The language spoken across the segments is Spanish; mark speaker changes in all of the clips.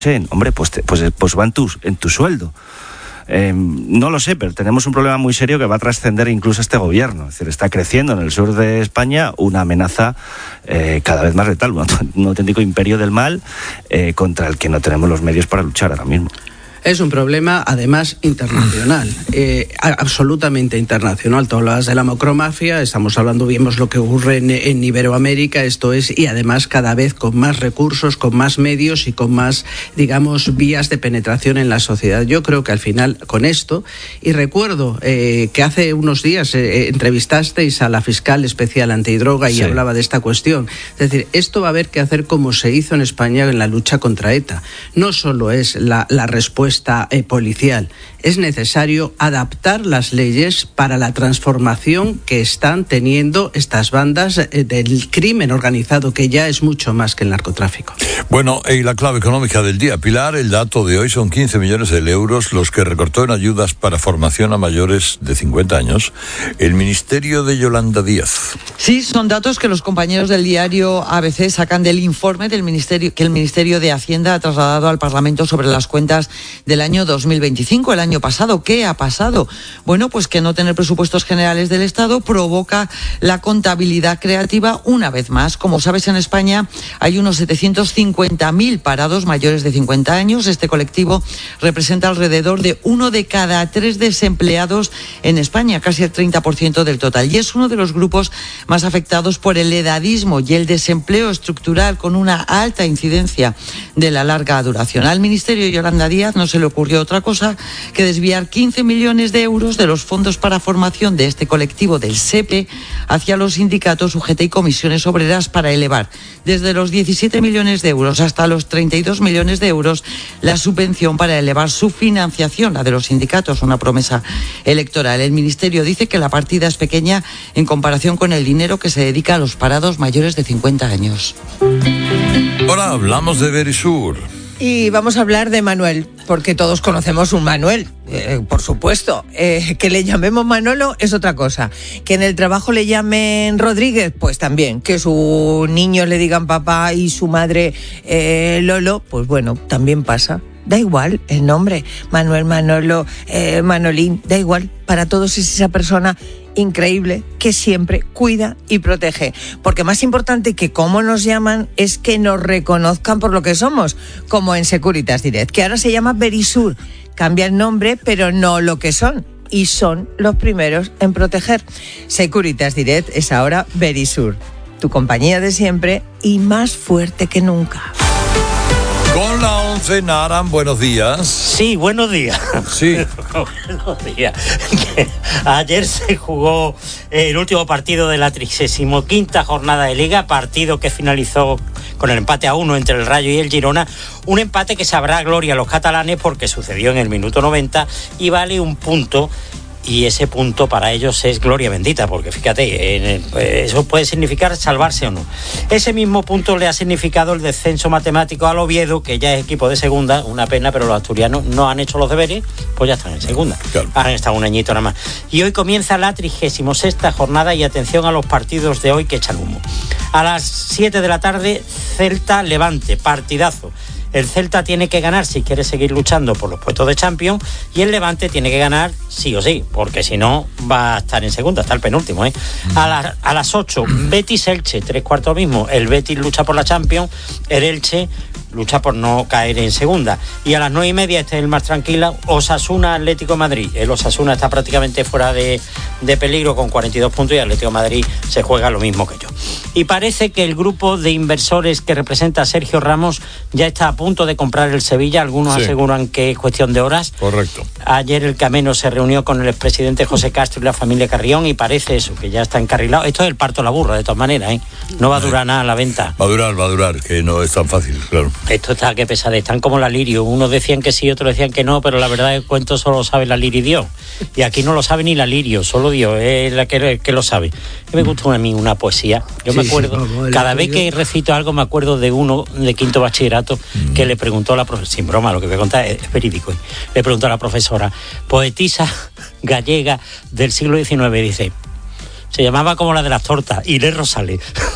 Speaker 1: hombre, pues va en tu sueldo. No lo sé, pero tenemos un problema muy serio que va a trascender incluso a este gobierno. Es decir, está creciendo en el sur de España una amenaza cada vez más letal, un auténtico imperio del mal contra el que no tenemos los medios para luchar ahora mismo.
Speaker 2: Es un problema, además, internacional, absolutamente internacional. Tú hablabas de la macromafia, estamos hablando, vimos lo que ocurre en Iberoamérica, y además cada vez con más recursos, con más medios y con más, digamos, vías de penetración en la sociedad. Yo creo que al final, con esto, y recuerdo que hace unos días entrevistasteis a la fiscal especial antidroga y hablaba de esta cuestión. Es decir, esto va a haber que hacer como se hizo en España en la lucha contra ETA. No solo es la respuesta policial, es necesario adaptar las leyes para la transformación que están teniendo estas bandas del crimen organizado, que ya es mucho más que el narcotráfico.
Speaker 3: Bueno, y la clave económica del día, Pilar, el dato de hoy son 15 millones de euros los que recortó en ayudas para formación a mayores de 50 años el Ministerio de Yolanda Díaz.
Speaker 4: Sí, son datos que los compañeros del diario ABC sacan del informe del Ministerio que el Ministerio de Hacienda ha trasladado al Parlamento sobre las cuentas del año 2025, el año pasado. ¿Qué ha pasado? Bueno, pues que no tener presupuestos generales del Estado provoca la contabilidad creativa una vez más. Como sabes, en España hay unos 750.000 parados mayores de 50 años. Este colectivo representa alrededor de 1 de cada 3 desempleados en España, casi el 30% del total. Y es uno de los grupos más afectados por el edadismo y el desempleo estructural, con una alta incidencia de la larga duración. Al Ministerio de Yolanda Díaz no se le ocurrió otra cosa que desviar 15 millones de euros de los fondos para formación de este colectivo del SEPE hacia los sindicatos, UGT y comisiones obreras para elevar desde los 17 millones de euros hasta los 32 millones de euros la subvención para elevar su financiación, la de los sindicatos, una promesa electoral. El Ministerio dice que la partida es pequeña en comparación con el dinero que se dedica a los parados mayores de 50 años.
Speaker 3: Ahora hablamos de Verisur.
Speaker 5: Y vamos a hablar de Manuel, porque todos conocemos un Manuel, por supuesto. Que le llamemos Manolo es otra cosa. Que en el trabajo le llamen Rodríguez, pues también. Que sus niños le digan papá y su madre Lolo, pues bueno, también pasa. Da igual el nombre, Manuel, Manolo, Manolín, da igual. Para todos es esa persona increíble que siempre cuida y protege. Porque más importante que cómo nos llaman es que nos reconozcan por lo que somos, como en Securitas Direct, que ahora se llama Verisur. Cambia el nombre, pero no lo que son. Y son los primeros en proteger. Securitas Direct es ahora Verisur, tu compañía de siempre y más fuerte que nunca.
Speaker 3: Con la 11, Naran, buenos días.
Speaker 6: Sí, buenos días.
Speaker 3: Sí.
Speaker 6: Buenos días. Ayer se jugó el último partido de la 35ª jornada de Liga, partido que finalizó con el empate a 1 entre el Rayo y el Girona. Un empate que sabrá gloria a los catalanes porque sucedió en el minuto 90 y vale un punto. Y ese punto para ellos es gloria bendita, porque fíjate, eso puede significar salvarse o no. Ese mismo punto le ha significado el descenso matemático al Oviedo, que ya es equipo de segunda, una pena, pero los asturianos no han hecho los deberes, pues ya están en segunda. Claro. Han estado un añito nada más. Y hoy comienza la 36ª jornada y atención a los partidos de hoy que echan humo. A las 7 de la tarde, Celta Levante, partidazo. El Celta tiene que ganar si quiere seguir luchando por los puestos de Champions y el Levante tiene que ganar sí o sí, porque si no va a estar en segunda, está el penúltimo. A las 8, Betis-Elche, 3/4 mismo. El Betis lucha por la Champions, el Elche lucha por no caer en segunda. Y a las 9:30, este es el más tranquila, Osasuna Atlético de Madrid. El Osasuna está prácticamente fuera de peligro con 42 puntos y Atlético de Madrid se juega lo mismo que yo. Y parece que el grupo de inversores que representa a Sergio Ramos ya está a punto de comprar el Sevilla. Algunos aseguran que es cuestión de horas.
Speaker 3: Correcto.
Speaker 6: Ayer el Cameno se reunió con el expresidente José Castro y la familia Carrión y parece eso, que ya está encarrilado. Esto es el parto a la burra, de todas maneras, No va a durar nada la venta.
Speaker 3: Va a durar, que no es tan fácil, claro.
Speaker 6: Esto está que pesade, están como la lirio. Unos decían que sí, otros decían que no, pero la verdad el cuento solo sabe la lirio y Dios. Y aquí no lo sabe ni la lirio, solo Dios es la que lo sabe. Me gusta a mí una poesía. Yo me acuerdo, cada vez que recito algo me acuerdo de uno de quinto bachillerato que le preguntó a la profesora, sin broma, lo que voy a contar es verídico, le preguntó a la profesora, poetisa gallega del siglo XIX, dice: Se llamaba como la de las tortas, Inés Rosales.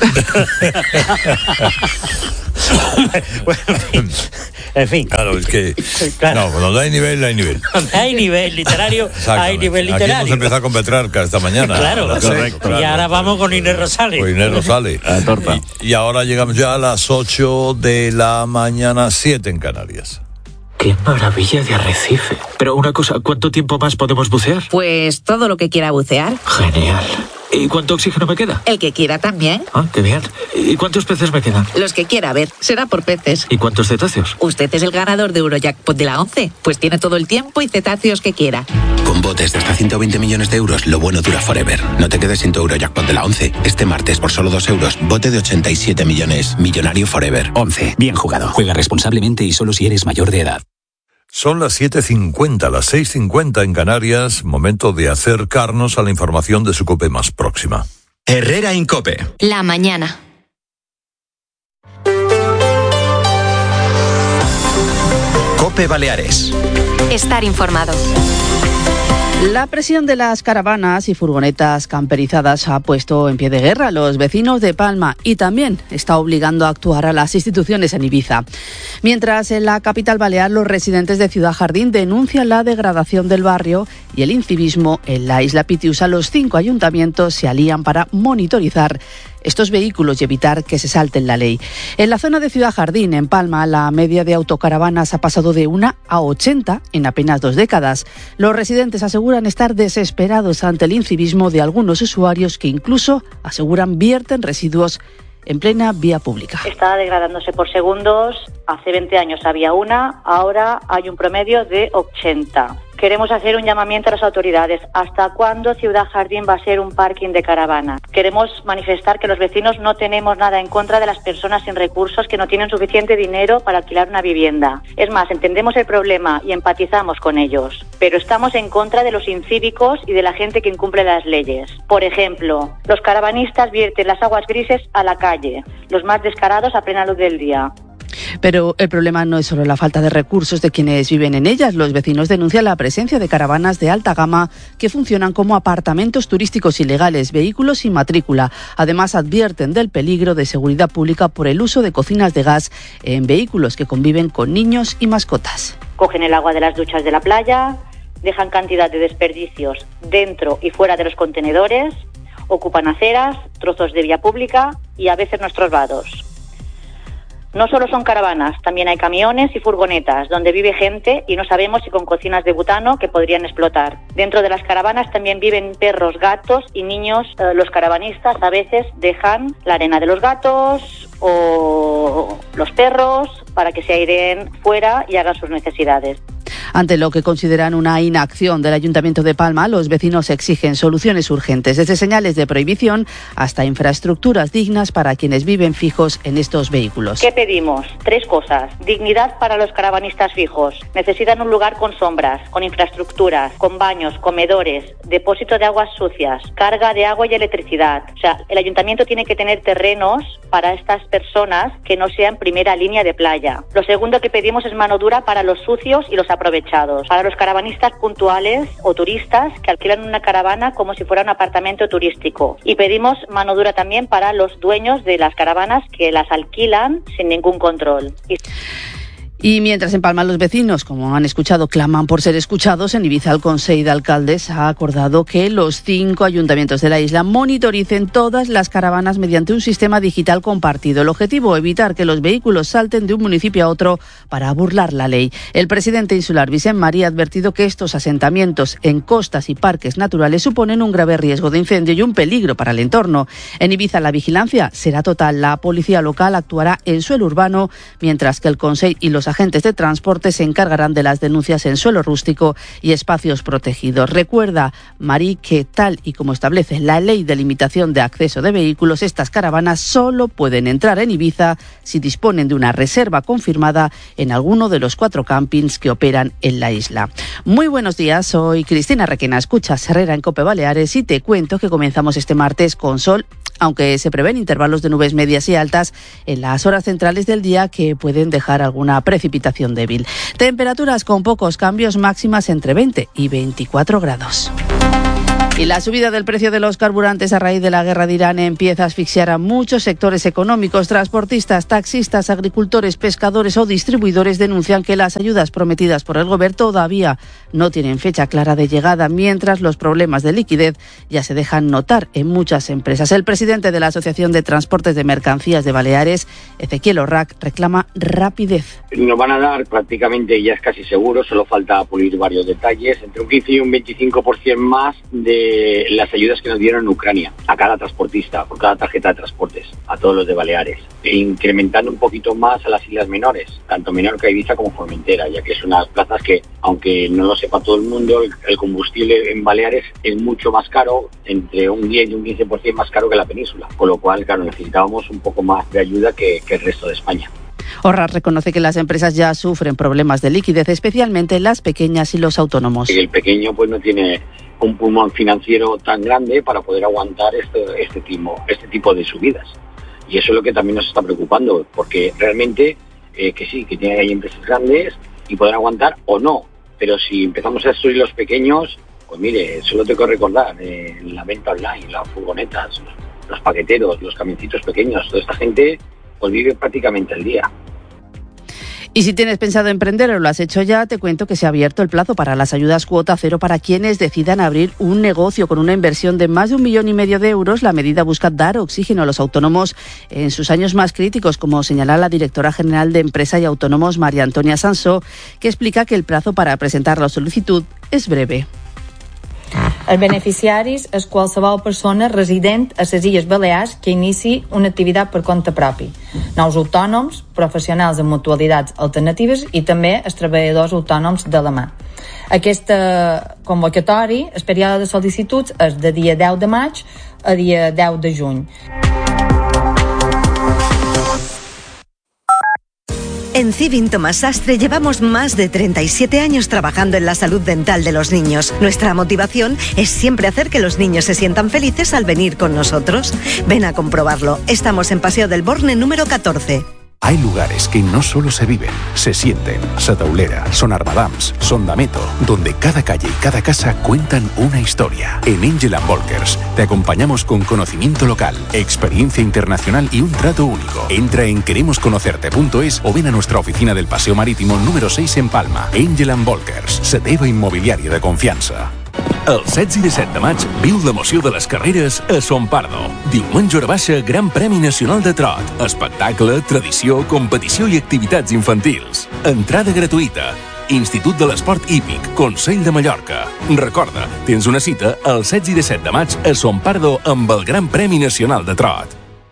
Speaker 6: Bueno, en fin.
Speaker 3: Claro, es que...
Speaker 6: Claro.
Speaker 3: No, cuando hay nivel, hay nivel.
Speaker 6: Cuando hay nivel literario, hay nivel literario.
Speaker 3: Aquí hemos empezado con Petrarca esta mañana.
Speaker 6: Claro,
Speaker 3: correcto.
Speaker 6: Claro. Y ahora vamos con Inés Rosales.
Speaker 3: Con Inés Rosales.
Speaker 1: La torta.
Speaker 3: Y ahora llegamos ya a las 8 de la mañana, 7 en Canarias.
Speaker 7: ¡Qué maravilla de arrecife! Pero una cosa, ¿cuánto tiempo más podemos bucear?
Speaker 8: Pues todo lo que quiera bucear.
Speaker 7: Genial. ¿Y cuánto oxígeno me queda?
Speaker 8: El que quiera también.
Speaker 7: Ah, qué bien. ¿Y cuántos peces me quedan?
Speaker 8: Los que quiera ver. Será por peces.
Speaker 7: ¿Y cuántos cetáceos?
Speaker 8: Usted es el ganador de Eurojackpot de la 11. Pues tiene todo el tiempo y cetáceos que quiera.
Speaker 9: Con botes de hasta 120 millones de euros, lo bueno dura forever. No te quedes sin tu Eurojackpot de la 11. Este martes, por solo 2 euros, bote de 87 millones. Millonario forever.
Speaker 10: 11. Bien jugado. Juega responsablemente y solo si eres mayor de edad.
Speaker 3: Son las 7:50, las 6:50 en Canarias. Momento de acercarnos a la información de su COPE más próxima.
Speaker 10: Herrera Incope.
Speaker 11: La mañana.
Speaker 10: COPE Baleares.
Speaker 11: Estar informado.
Speaker 12: La presión de las caravanas y furgonetas camperizadas ha puesto en pie de guerra a los vecinos de Palma y también está obligando a actuar a las instituciones en Ibiza. Mientras en la capital balear los residentes de Ciudad Jardín denuncian la degradación del barrio y el incivismo en la isla Pitiusa, los 5 ayuntamientos se alían para monitorizar estos vehículos y evitar que se salten la ley. En la zona de Ciudad Jardín, en Palma, la media de autocaravanas ha pasado de 1 a 80 en apenas 2 décadas. Los residentes aseguran estar desesperados ante el incivismo de algunos usuarios que incluso aseguran vierten residuos en plena vía pública.
Speaker 13: Está degradándose por segundos. Hace 20 años había una, ahora hay un promedio de 80. Queremos hacer un llamamiento a las autoridades. ¿Hasta cuándo Ciudad Jardín va a ser un parking de caravana? Queremos manifestar que los vecinos no tenemos nada en contra de las personas sin recursos que no tienen suficiente dinero para alquilar una vivienda. Es más, entendemos el problema y empatizamos con ellos, pero estamos en contra de los incívicos y de la gente que incumple las leyes. Por ejemplo, los caravanistas vierten las aguas grises a la calle, los más descarados a plena luz del día.
Speaker 12: Pero el problema no es solo la falta de recursos de quienes viven en ellas. Los vecinos denuncian la presencia de caravanas de alta gama que funcionan como apartamentos turísticos ilegales, vehículos sin matrícula. Además, advierten del peligro de seguridad pública por el uso de cocinas de gas en vehículos que conviven con niños y mascotas.
Speaker 13: Cogen el agua de las duchas de la playa, dejan cantidad de desperdicios dentro y fuera de los contenedores, ocupan aceras, trozos de vía pública y a veces nuestros vados. No solo son caravanas, también hay camiones y furgonetas donde vive gente y no sabemos si con cocinas de butano que podrían explotar. Dentro de las caravanas también viven perros, gatos y niños. Los caravanistas a veces dejan la arena de los gatos o los perros para que se aireen fuera y hagan sus necesidades.
Speaker 12: Ante lo que consideran una inacción del Ayuntamiento de Palma, los vecinos exigen soluciones urgentes, desde señales de prohibición hasta infraestructuras dignas para quienes viven fijos en estos vehículos.
Speaker 13: ¿Qué pedimos? 3 cosas. Dignidad para los caravanistas fijos. Necesitan un lugar con sombras, con infraestructuras, con baños, comedores, depósito de aguas sucias, carga de agua y electricidad. O sea, el Ayuntamiento tiene que tener terrenos para estas personas que no sean primera línea de playa. Lo segundo que pedimos es mano dura para los sucios y los aprovechados. Para los caravanistas puntuales o turistas que alquilan una caravana como si fuera un apartamento turístico. Y pedimos mano dura también para los dueños de las caravanas que las alquilan sin ningún control.
Speaker 12: Y mientras en Palma los vecinos, como han escuchado, claman por ser escuchados, en Ibiza el Consejo de Alcaldes ha acordado que los 5 ayuntamientos de la isla monitoricen todas las caravanas mediante un sistema digital compartido. El objetivo, evitar que los vehículos salten de un municipio a otro para burlar la ley. El presidente insular, Vicent Marí, ha advertido que estos asentamientos en costas y parques naturales suponen un grave riesgo de incendio y un peligro para el entorno. En Ibiza la vigilancia será total. La policía local actuará en suelo urbano, mientras que el Consejo y los agentes de transporte se encargarán de las denuncias en suelo rústico y espacios protegidos. Recuerda, Marí, que tal y como establece la ley de limitación de acceso de vehículos, estas caravanas solo pueden entrar en Ibiza si disponen de una reserva confirmada en alguno de los 4 campings que operan en la isla. Muy buenos días, soy Cristina Requena, escuchas Herrera en COPE Baleares y te cuento que comenzamos este martes con sol, aunque se prevén intervalos de nubes medias y altas en las horas centrales del día que pueden dejar alguna precipitación débil. Temperaturas con pocos cambios, máximas entre 20 y 24 grados. Y la subida del precio de los carburantes a raíz de la guerra de Irán empieza a asfixiar a muchos sectores económicos. Transportistas, taxistas, agricultores, pescadores o distribuidores denuncian que las ayudas prometidas por el Gobierno todavía no tienen fecha clara de llegada, mientras los problemas de liquidez ya se dejan notar en muchas empresas. El presidente de la Asociación de Transportes de Mercancías de Baleares, Ezequiel Orrac, reclama rapidez.
Speaker 14: Nos van a dar prácticamente, ya es casi seguro, solo falta pulir varios detalles, entre un 15 y un 25% más de las ayudas que nos dieron en Ucrania a cada transportista, por cada tarjeta de transportes, a todos los de Baleares, e incrementando un poquito más a las islas menores, tanto Menorca, Ibiza como Formentera, ya que son unas plazas que, aunque no lo sepa todo el mundo, el combustible en Baleares es mucho más caro, entre un 10 y un 15% más caro que la península, con lo cual, claro, necesitábamos un poco más de ayuda que el resto de España.
Speaker 12: Orrac reconoce que las empresas ya sufren problemas de liquidez, especialmente las pequeñas y los autónomos.
Speaker 14: El pequeño pues no tiene un pulmón financiero tan grande para poder aguantar este tipo de subidas. Y eso es lo que también nos está preocupando, porque realmente que hay empresas grandes y podrán aguantar o no. Pero si empezamos a destruir los pequeños, pues mire, solo tengo que recordar la venta online, las furgonetas, los paqueteros, los camioncitos pequeños, toda esta gente pues vive prácticamente el día.
Speaker 12: Y si tienes pensado emprender o lo has hecho ya, te cuento que se ha abierto el plazo para las ayudas cuota cero para quienes decidan abrir un negocio con una inversión de más de 1,5 millones de euros. La medida busca dar oxígeno a los autónomos en sus años más críticos, como señala la directora general de Empresa y Autónomos, María Antonia Sansó, que explica que el plazo para presentar la solicitud es breve.
Speaker 15: Els beneficiaris és qualsevol persona resident a les Illes Balears que inici una activitat per compte propi, nous autònoms, professionals de mutualitats alternatives i també els treballadors autònoms de la mà. Aquesta convocatori, el període de sol·licituds és de dia 10 de maig a dia 10 de juny.
Speaker 16: En Civin Tomás Sastre llevamos más de 37 años trabajando en la salud dental de los niños. Nuestra motivación es siempre hacer que los niños se sientan felices al venir con nosotros. Ven a comprobarlo. Estamos en Paseo del Borne número 14.
Speaker 17: Hay lugares que no solo se viven, se sienten. Sataulera, Son Arbadams, Son Dameto, donde cada calle y cada casa cuentan una historia. En Angel & Walkers te acompañamos con conocimiento local, experiencia internacional y un trato único. Entra en queremosconocerte.es o ven a nuestra oficina del Paseo Marítimo número 6 en Palma. Angel & Walkers, la teva immobiliària de confiança.
Speaker 18: El 16 i 17 de maig viu l'emoció de les carreres a Son Pardo. Diumenge hora baixa, Gran Premi Nacional de Trot. Espectacle, tradició, competició i activitats infantils. Entrada gratuïta. Institut de l'Esport Hípic, Consell de Mallorca. Recorda, tens una cita el 16 i 17 de maig a Son Pardo amb el Gran Premi Nacional de Trot.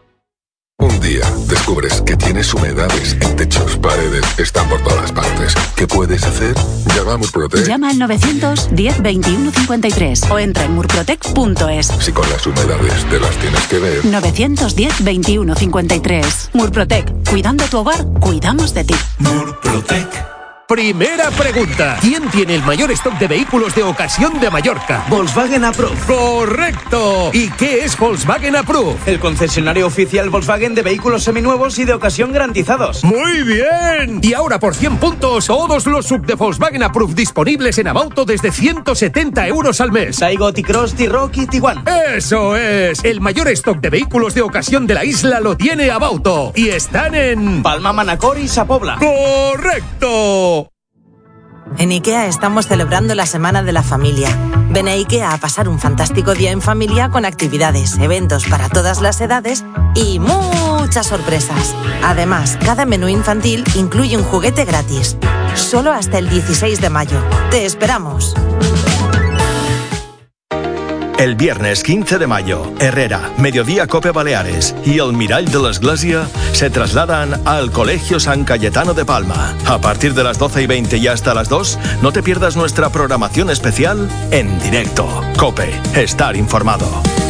Speaker 19: Un día descubres que tienes humedades en techos, paredes, están por todas partes. ¿Qué puedes hacer? Llama a Murprotec.
Speaker 20: Llama al 910 21 53 o entra en murprotec.es.
Speaker 19: Si con las humedades te las tienes que ver.
Speaker 20: 910 21 53. Murprotec. Cuidando tu hogar, cuidamos de ti.
Speaker 21: Murprotec. Primera pregunta. ¿Quién tiene el mayor stock de vehículos de ocasión de Mallorca?
Speaker 22: Volkswagen Approved.
Speaker 21: ¡Correcto! ¿Y qué es Volkswagen Approved?
Speaker 22: El concesionario oficial Volkswagen de vehículos seminuevos y de ocasión garantizados.
Speaker 21: ¡Muy bien! Y ahora por 100 puntos, todos los sub de Volkswagen Approved disponibles en Abauto desde 170 euros al mes.
Speaker 22: Taigo, T-Cross, T-Rock y Tiguan.
Speaker 21: ¡Eso es! El mayor stock de vehículos de ocasión de la isla lo tiene Abauto. Y están en...
Speaker 22: Palma, Manacor y Sapobla.
Speaker 21: ¡Correcto!
Speaker 23: En IKEA estamos celebrando la Semana de la Familia. Ven a IKEA a pasar un fantástico día en familia con actividades, eventos para todas las edades y muchas sorpresas. Además, cada menú infantil incluye un juguete gratis. Solo hasta el 16 de mayo. ¡Te esperamos!
Speaker 24: El viernes 15 de mayo, Herrera, Mediodía Cope Baleares y el Mirall de la Iglesia se trasladan al Colegio San Cayetano de Palma. A partir de las 12:20 y hasta las 2, no te pierdas nuestra programación especial en directo. Cope, estar informado.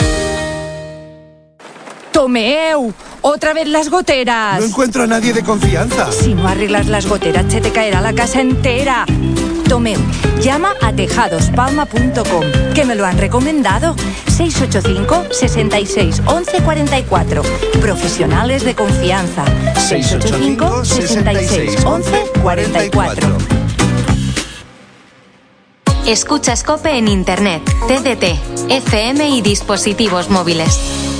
Speaker 25: ¡Tomeu! ¡Otra vez las goteras!
Speaker 26: No encuentro a nadie de confianza.
Speaker 25: Si no arreglas las goteras, se te caerá la casa entera. Tomeu, llama a tejadospalma.com, que me lo han recomendado. 685 66 11 44. Profesionales de confianza. 685 66 11 44.
Speaker 11: Escucha SCOPE en Internet, TDT, FM y dispositivos móviles.